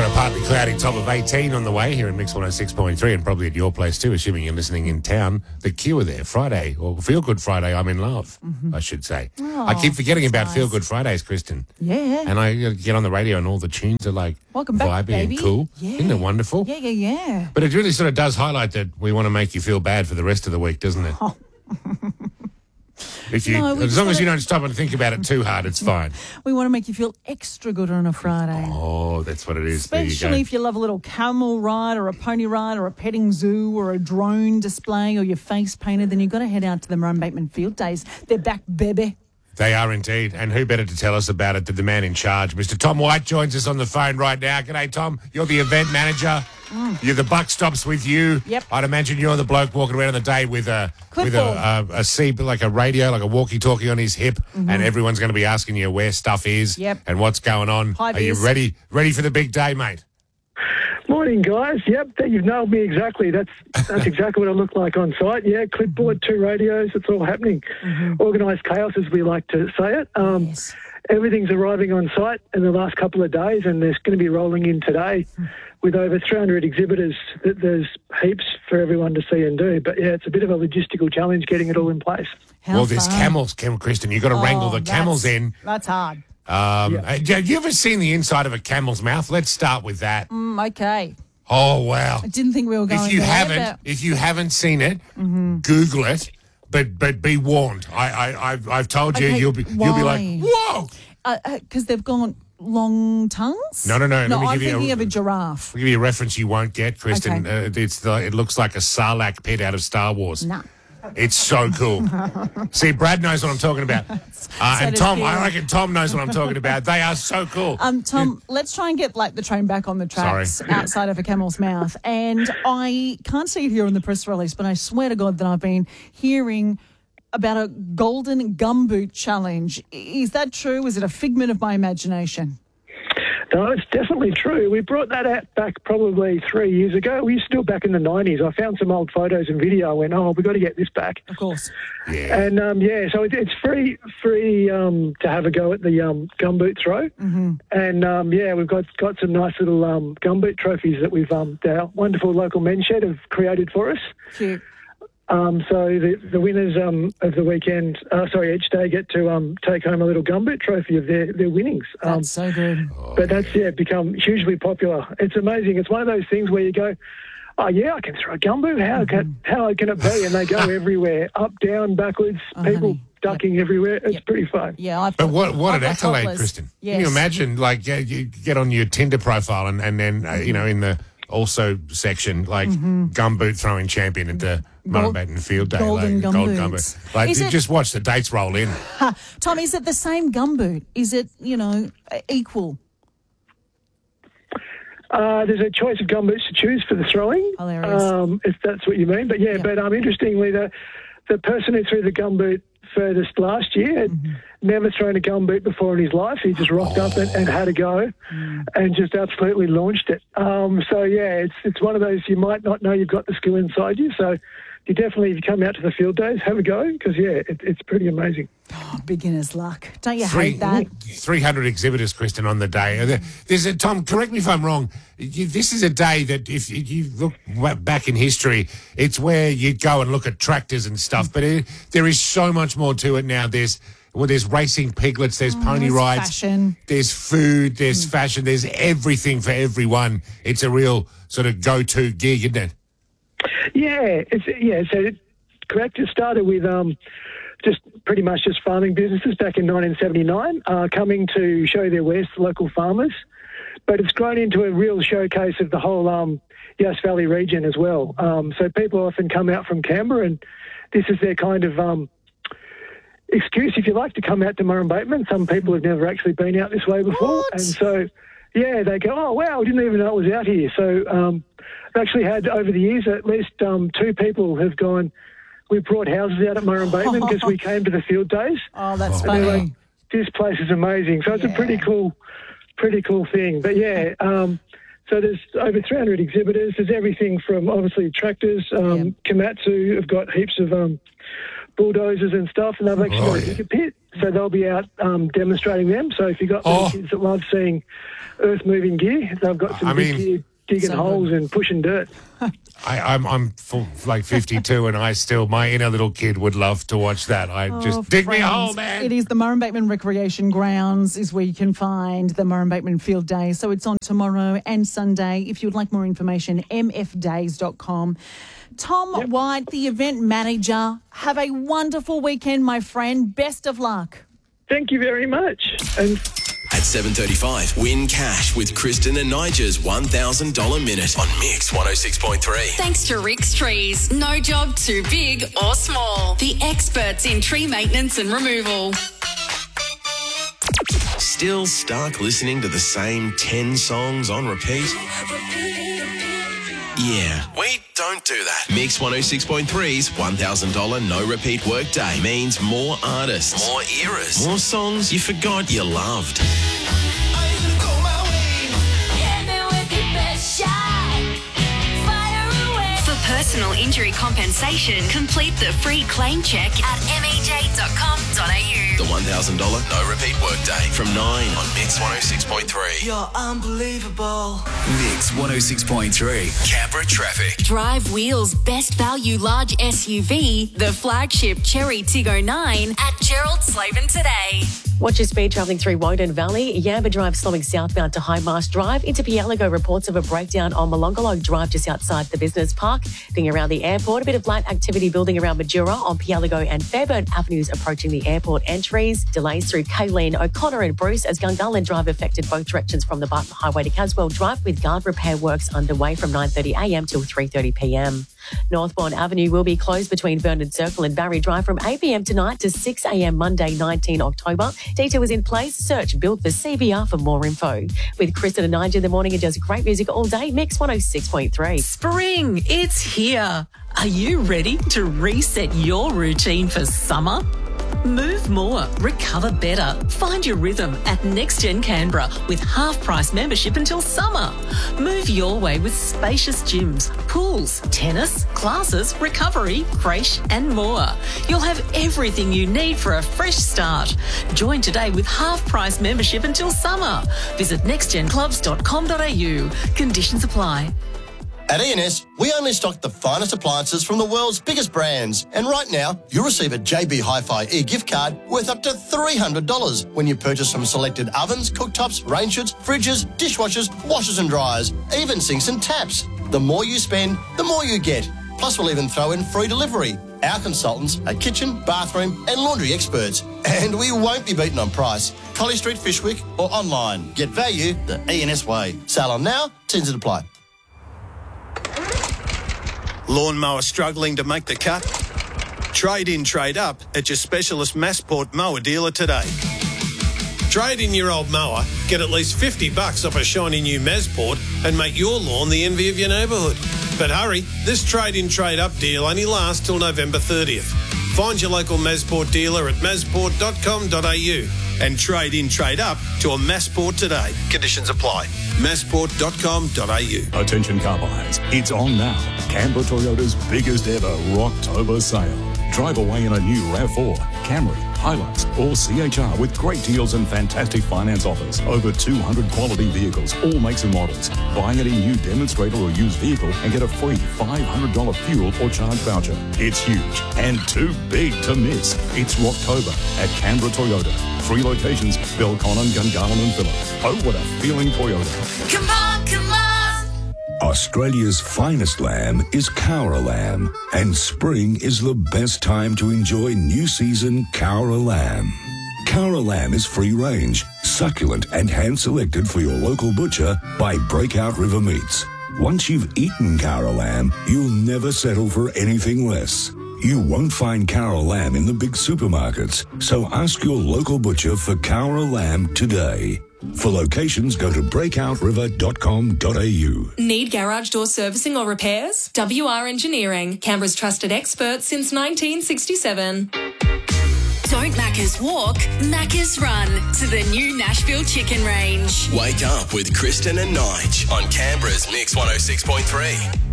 got a partly cloudy top of 18 on the way here in Mix 106.3 and probably at your place too, assuming you're listening in town. The Cure there, Friday, or Feel Good Friday, I'm in love, I should say. I keep forgetting about Feel Good Fridays, Kristen. Yeah. And I get on the radio and all the tunes are like Welcome back, vibey baby. and cool. Yeah. Isn't it wonderful? Yeah. But it really sort of does highlight that we want to make you feel bad for the rest of the week, doesn't it? If you, No, we as just long as wanna- you don't stop and think about it too hard, it's fine. We want to make you feel extra good on a Friday. Oh, that's what it is. There you Especially go. if you love a little camel ride or a pony ride or a petting zoo or a drone display or your face painted, then you've got to head out to the Murray Bateman Field Days. They're back, baby. They are indeed. And who better to tell us about it than the man in charge? Mr. Tom White joins us on the phone right now. G'day, Tom. You're the event manager. You're the buck stops with you. Yep. I'd imagine you're the bloke walking around on the day with a Clipboard. C, like a radio, like a walkie-talkie on his hip, and everyone's going to be asking you where stuff is Yep. and what's going on. Hi, Are you Viz. ready for the big day, mate? Morning, guys. Yep, you've nailed me exactly. That's exactly what I look like on site. Yeah, clipboard, 2 radios, it's all happening. Organised chaos, as we like to say it. Yes. Everything's arriving on site in the last couple of days, and there's going to be rolling in today with over 300 exhibitors. There's heaps for everyone to see and do. But, yeah, it's a bit of a logistical challenge getting it all in place. How well, there's fun. Kristen. You've got to wrangle the camels in. That's hard. Have you ever seen the inside of a camel's mouth? Let's start with that. Okay. Oh, wow. I didn't think we were going If you there, if you haven't seen it, Google it. But be warned. I've told you Okay, you'll be like, whoa. because they've got long tongues? No. No, Let me I'm give you thinking of a giraffe. I'll give you a reference you won't get, Kristen. Okay. It looks like a Sarlacc pit out of Star Wars. No. It's so cool. See, Brad knows what I'm talking about. And does Tom, Hugh. I reckon Tom knows what I'm talking about. They are so cool. Tom, let's try and get the train back on the tracks Sorry. outside of a camel's mouth. And I can't see it here in the press release, but I swear to God that I've been hearing about a golden gumboot challenge. Is that true? Is it a figment of my imagination? No, it's definitely true. We brought that out back probably 3 years ago. We used to do it back in the 90s. I found some old photos and video. I went, we've got to get this back. Of course. Yeah. And, so it's free to have a go at the gumboot throw. And, we've got some nice little gumboot trophies that our wonderful local men's shed have created for us. Cute. So the winners of the weekend, each day get to take home a little gumboot trophy of their winnings. That's so good. But that's become hugely popular. It's amazing. It's one of those things where you go, oh yeah, I can throw a gumboot. How can it be? And they go everywhere, up, down, backwards. People honey. ducking everywhere. It's pretty fun. Yeah, I've But got, what I've an got accolade, toddlers. Kristen. Yes. Can you imagine, you get on your Tinder profile and then, in the also section, gumboot throwing champion at the Murray Bateman Field Day. golden gold gumboots. gumboot. Is it- Just watch the dates roll in. Tom, is it the same gumboot? Is it, equal? There's a choice of gumboots to choose for the throwing, Hilarious. if that's what you mean. But interestingly, the person who threw the gumboot furthest last year had never thrown a gumboot before in his life. He just rocked up and had a go and just absolutely launched it. It's one of those you might not know you've got the skill inside you. So you definitely, if you come out to the field days, have a go because, it's pretty amazing. Oh, beginner's luck. Don't you hate that? 300 exhibitors, Kristen, on the day. Tom, correct me if I'm wrong. This is a day that, if you look back in history, it's where you'd go and look at tractors and stuff. But there is so much more to it now. There's racing piglets, there's pony there's rides, fashion. there's food, there's fashion, there's everything for everyone. It's a real sort of go-to gig, isn't it? Correct. It started with just pretty much just farming businesses back in 1979 coming to show their wares to local farmers. But it's grown into a real showcase of the whole Yass Valley region as well. So people often come out from Canberra and this is their kind of excuse, if you like, to come out to Murray Bateman. Some people have never actually been out this way before. What? And so, they go, oh, wow, I didn't even know it was out here. So I've actually had, over the years, at least 2 people have gone, we brought houses out at Murray Bateman because we came to the field days. Oh, that's And they're funny. like, this place is amazing. So it's a pretty cool thing. But so there's over 300 exhibitors. There's everything from obviously tractors. Komatsu have got heaps of bulldozers and stuff, and they've actually got a digger pit. So they'll be out demonstrating them. So if you've got little kids that love seeing earth-moving gear, they've got some big gear digging holes and pushing dirt. I'm 52 and my inner little kid would love to watch that. Just dig me a hole, man. It is the Murray Bateman Recreation Grounds is where you can find the Murray Bateman Field Day. So it's on tomorrow and Sunday. If you would like more information, mfdays.com. Tom White, the event manager, have a wonderful weekend, my friend. Best of luck. Thank you very much. And at 7:35, win cash with Kristen and Nigel's $1,000 minute on Mix 106.3. Thanks to Rick's Trees. No job too big or small. The experts in tree maintenance and removal. Still stuck listening to the same 10 songs on repeat? Yeah, we don't do that. Mix 106.3's $1,000 no repeat workday means more artists, more eras, more songs you forgot you loved. For personal injury compensation, complete the free claim check at mej.com.au. The $1,000 no repeat workday from 9 on Mix 106.3. You're unbelievable. Mix 106.3. Canberra traffic. Drive Wheels Best Value Large SUV, the flagship Cherry Tiggo 9 at Gerald Slaven today. Watch your speed travelling through Woden Valley. Yamba Drive slowing southbound to High Mast Drive. Into Pielago, reports of a breakdown on Molongalo Drive just outside the business park. Being around the airport, a bit of light activity building around Majura on Pielago and Fairburn Avenues approaching the airport entries. Delays through Kayleen, O'Connor and Bruce as Gungahlin Drive affected both directions from the Barton Highway to Caswell Drive with guard repair works underway from 9:30am till 3:30pm. Northbourne Avenue will be closed between Vernon Circle and Barry Drive from 8pm tonight to 6am Monday, 19 October. Detail is in place. Search Build for CBR for more info. With Kristen and Nigel in the morning, it does great music all day. Mix 106.3. Spring, it's here. Are you ready to reset your routine for summer? Move more, recover better. Find your rhythm at NextGen Canberra with half-price membership until summer. Move your way with spacious gyms, pools, tennis, classes, recovery, creche and more. You'll have everything you need for a fresh start. Join today with half-price membership until summer. Visit nextgenclubs.com.au. Conditions apply. At E&S, we only stock the finest appliances from the world's biggest brands. And right now, you'll receive a JB Hi-Fi e-gift card worth up to $300 when you purchase from selected ovens, cooktops, range hoods, fridges, dishwashers, washers and dryers, even sinks and taps. The more you spend, the more you get. Plus, we'll even throw in free delivery. Our consultants are kitchen, bathroom and laundry experts. And we won't be beaten on price. Collie Street, Fishwick or online. Get value the E&S way. Sale on now, T's to apply. Lawnmower struggling to make the cut? Trade in, trade up at your specialist Massport mower dealer today. Trade in your old mower, get at least $50 off a shiny new Massport and make your lawn the envy of your neighbourhood. But hurry, this trade in, trade up deal only lasts till November 30th. Find your local Massport dealer at massport.com.au and trade in, trade up to a Massport today. Conditions apply. massport.com.au. Attention car buyers, it's on now. Canberra Toyota's biggest ever Rocktober sale. Drive away in a new RAV4, Camry, Hilux or CHR with great deals and fantastic finance offers. Over 200 quality vehicles, all makes and models. Buy any new demonstrator or used vehicle and get a free $500 fuel or charge voucher. It's huge and too big to miss. It's Rocktober at Canberra Toyota. 3 locations, Belconnen, Gungahlin and Phillip. Oh, what a feeling Toyota. Come on, come on. Australia's finest lamb is Cowra lamb, and spring is the best time to enjoy new season Cowra lamb. Cowra lamb is free range, succulent and hand selected for your local butcher by Breakout River Meats. Once you've eaten Cowra lamb, you'll never settle for anything less. You won't find Cowra lamb in the big supermarkets, so ask your local butcher for Cowra lamb today. For locations, go to breakoutriver.com.au. Need garage door servicing or repairs? WR Engineering, Canberra's trusted expert since 1967. Don't Macca's walk, Macca's run to the new Nashville Chicken Range. Wake up with Kristen and Nige on Canberra's Mix 106.3.